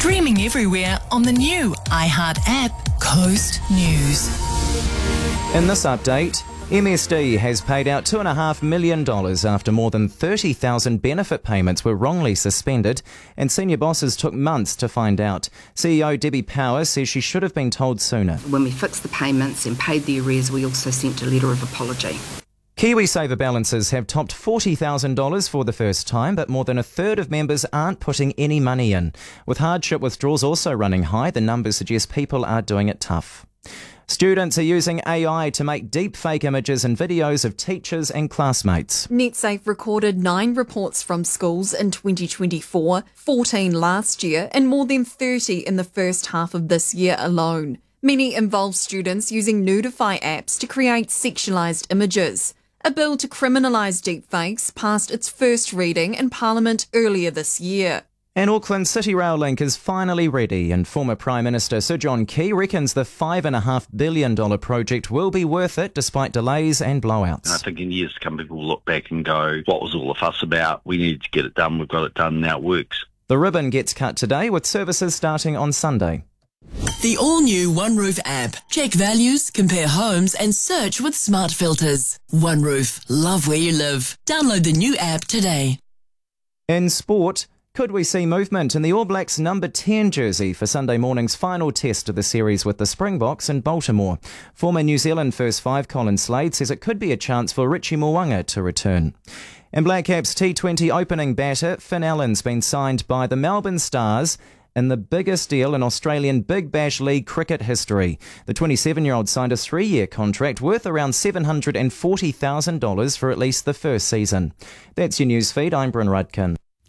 Streaming everywhere on the new iHeart app, Coast News. In this update, MSD has paid out $2.5 million after more than 30,000 benefit payments were wrongly suspended, and senior bosses took months to find out. CEO Debbie Power says she should have been told sooner. When we fixed the payments and paid the arrears, we also sent a letter of apology. KiwiSaver balances have topped $40,000 for the first time, but more than a third of members aren't putting any money in. With hardship withdrawals also running high, the numbers suggest people are doing it tough. Students are using AI to make deepfake images and videos of teachers and classmates. NetSafe recorded 9 reports from schools in 2024, 14 last year, and more than 30 in the first half of this year alone. Many involve students using Nudify apps to create sexualised images. A bill to criminalise deepfakes passed its first reading in Parliament earlier this year. And Auckland City Rail Link is finally ready, and former Prime Minister Sir John Key reckons the $5.5 billion project will be worth it despite delays and blowouts. I think in years to come people will look back and go, what was all the fuss about? We needed to get it done, we've got it done, now it works. The ribbon gets cut today with services starting on Sunday. The all-new OneRoof app. Check values, compare homes and search with smart filters. OneRoof. Love where you live. Download the new app today. In sport, could we see movement in the All Blacks number 10 jersey for Sunday morning's final test of the series with the Springboks in Baltimore? Former New Zealand first five Colin Slade says it could be a chance for Richie Mo'unga to return. And Black Caps T20 opening batter Finn Allen's been signed by the Melbourne Stars in the biggest deal in Australian Big Bash League cricket history. The 27-year-old signed a 3-year contract worth around $740,000 for at least the first season. That's your news feed. I'm Bryn Rudkin.